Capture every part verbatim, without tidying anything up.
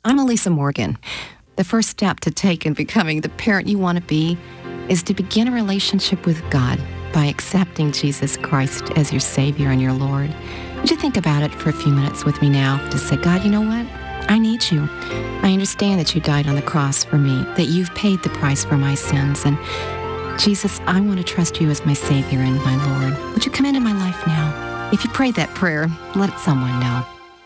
I'm Elisa Morgan. The first step to take in becoming the parent you want to be is to begin a relationship with God by accepting Jesus Christ as your Savior and your Lord. Would you think about it for a few minutes with me now to say, God, you know what? I need you. I understand that you died on the cross for me, that you've paid the price for my sins. And Jesus, I want to trust you as my Savior and my Lord. Would you come into my life now? If you prayed that prayer, let someone know.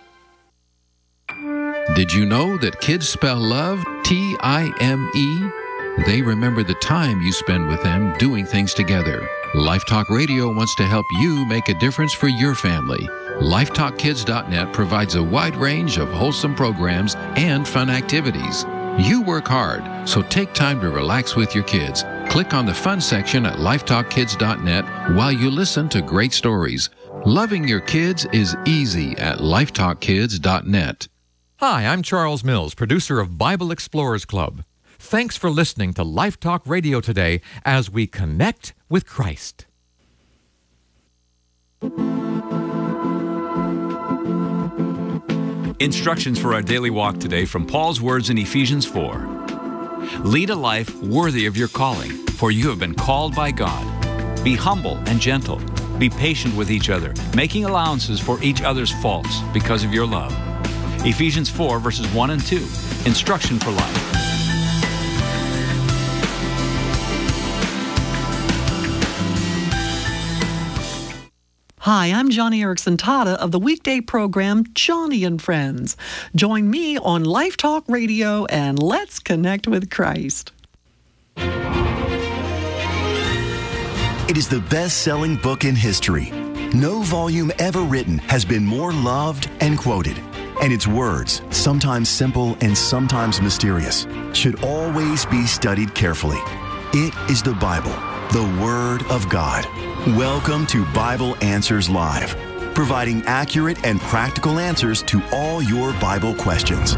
Did you know that kids spell love T I M E? They remember the time you spend with them doing things together. Life Talk Radio wants to help you make a difference for your family. Life Talk Kids dot net provides a wide range of wholesome programs and fun activities. You work hard, so take time to relax with your kids. Click on the fun section at Life Talk Kids dot net while you listen to great stories. Loving your kids is easy at Life Talk Kids dot net. Hi, I'm Charles Mills, producer of Bible Explorers Club. Thanks for listening to Life Talk Radio today as we connect with Christ. Instructions for our daily walk today from Paul's words in Ephesians four. Lead a life worthy of your calling, for you have been called by God. Be humble and gentle. Be patient with each other, making allowances for each other's faults because of your love. Ephesians four, verses one and two. Instruction for life. Hi, I'm Johnny Erickson Tata of the weekday program Johnny and Friends. Join me on Life Talk Radio and let's connect with Christ. It is the best-selling book in history. No volume ever written has been more loved and quoted. And its words, sometimes simple and sometimes mysterious, should always be studied carefully. It is the Bible, the Word of God. Welcome to Bible Answers Live, providing accurate and practical answers to all your Bible questions.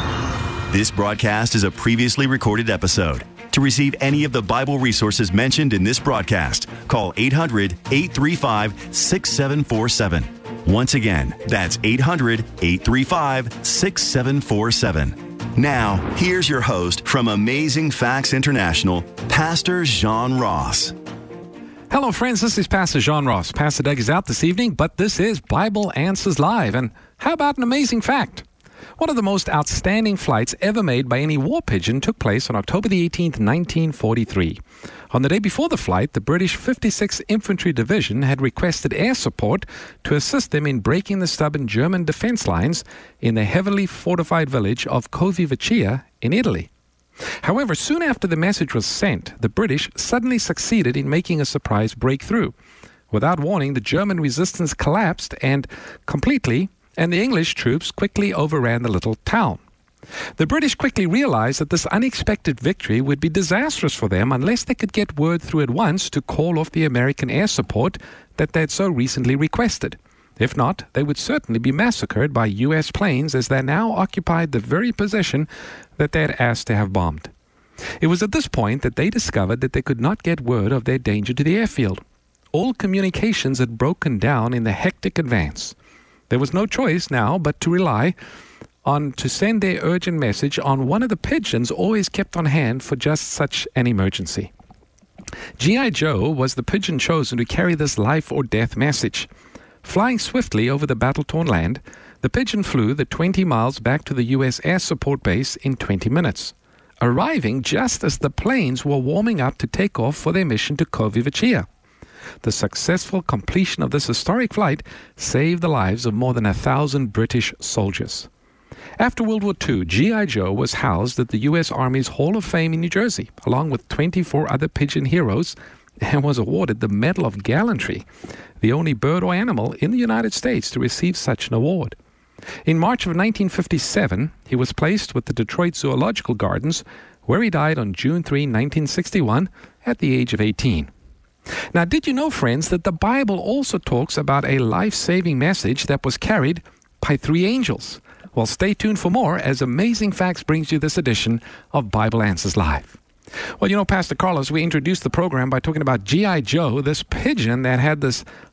This broadcast is a previously recorded episode. To receive any of the Bible resources mentioned in this broadcast, call eight hundred, eight three five, six seven four seven. Once again, that's eight hundred, eight three five, six seven four seven. Now, here's your host from Amazing Facts International, Pastor John Ross. Hello, friends. This is Pastor John Ross. Pastor Doug is out this evening, but this is Bible Answers Live. And how about an amazing fact? One of the most outstanding flights ever made by any war pigeon took place on October the eighteenth, nineteen forty-three. On the day before the flight, the British fifty-sixth Infantry Division had requested air support to assist them in breaking the stubborn German defense lines in the heavily fortified village of Covi Vecchia in Italy. However, soon after the message was sent, the British suddenly succeeded in making a surprise breakthrough. Without warning, the German resistance collapsed and completely, and the English troops quickly overran the little town. The British quickly realized that this unexpected victory would be disastrous for them unless they could get word through at once to call off the American air support that they had so recently requested. If not, they would certainly be massacred by U S planes as they now occupied the very position that they had asked to have bombed. It was at this point that they discovered that they could not get word of their danger to the airfield. All communications had broken down in the hectic advance. There was no choice now but to rely on to send their urgent message on one of the pigeons always kept on hand for just such an emergency. G I Joe was the pigeon chosen to carry this life or death message. Flying swiftly over the battle-torn land, the pigeon flew the twenty miles back to the U S air support base in twenty minutes, arriving just as the planes were warming up to take off for their mission to Covi Vecchia. The successful completion of this historic flight saved the lives of more than a thousand British soldiers. After World War Two, G I Joe was housed at the U S Army's Hall of Fame in New Jersey, along with twenty-four other pigeon heroes, and was awarded the Medal of Gallantry, the only bird or animal in the United States to receive such an award. In March of nineteen fifty-seven, he was placed with the Detroit Zoological Gardens, where he died on June third, nineteen sixty-one, at the age of eighteen. Now, did you know, friends, that the Bible also talks about a life-saving message that was carried by three angels? Well, stay tuned for more as Amazing Facts brings you this edition of Bible Answers Live. Well, you know, Pastor Carlos, we introduced the program by talking about G I Joe, this pigeon that had this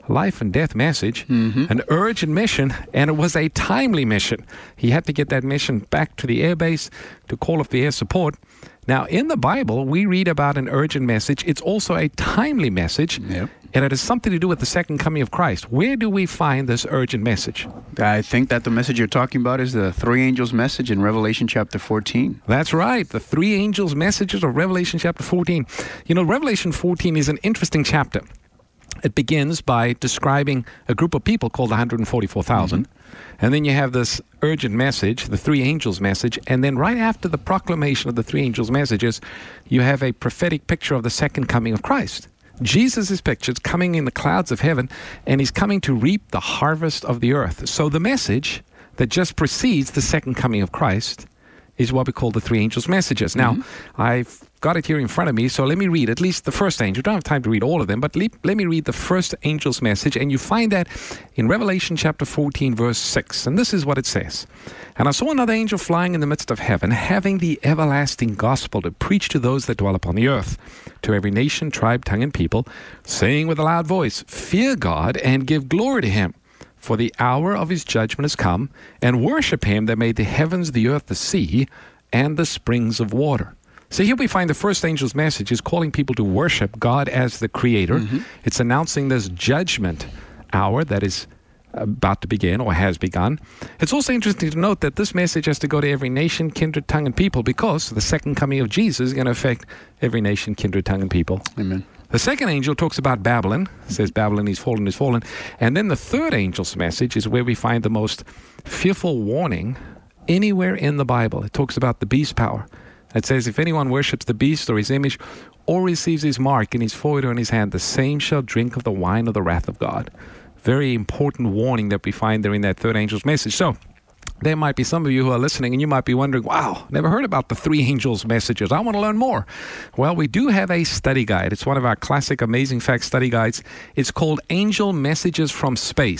life and death message, Mm-hmm. an urgent mission, and it was a timely mission. He had to get that mission back to the airbase to call up the air support. Now, in the Bible, we read about an urgent message. It's also a timely message, Yep. and it has something to do with the second coming of Christ. Where do we find this urgent message? I think that the message you're talking about is the three angels' message in Revelation chapter fourteen. That's right, the three angels' messages of Revelation chapter fourteen. You know, Revelation fourteen is an interesting chapter. It begins by describing a group of people called one hundred forty-four thousand. Mm-hmm. And then you have this urgent message, the three angels' message. And then right after the proclamation of the three angels' messages, you have a prophetic picture of the second coming of Christ. Jesus is pictured coming in the clouds of heaven, and he's coming to reap the harvest of the earth. So the message that just precedes the second coming of Christ is what we call the three angels' messages. Now, mm-hmm. I've got it here in front of me, so let me read at least the first angel. I don't have time to read all of them, but le- let me read the first angel's message, and you find that in Revelation chapter fourteen, verse six. And this is what it says. And I saw another angel flying in the midst of heaven, having the everlasting gospel to preach to those that dwell upon the earth, to every nation, tribe, tongue, and people, saying with a loud voice, Fear God and give glory to him, for the hour of his judgment has come, and worship him that made the heavens, the earth, the sea, and the springs of water. So here we find the first angel's message is calling people to worship God as the creator. Mm-hmm. It's announcing this judgment hour that is about to begin or has begun. It's also interesting to note that this message has to go to every nation, kindred, tongue, and people, because the second coming of Jesus is going to affect every nation, kindred, tongue, and people. Amen. The second angel talks about Babylon, says Babylon is fallen, is fallen. And then the third angel's message is where we find the most fearful warning anywhere in the Bible. It talks about the beast power. It says, if anyone worships the beast or his image or receives his mark in his forehead or in his hand, the same shall drink of the wine of the wrath of God. Very important warning that we find there in that third angel's message. So there might be some of you who are listening and you might be wondering, wow, never heard about the three angels' messages. I want to learn more. Well, we do have a study guide. It's one of our classic Amazing Facts study guides. It's called Angel Messages from Space.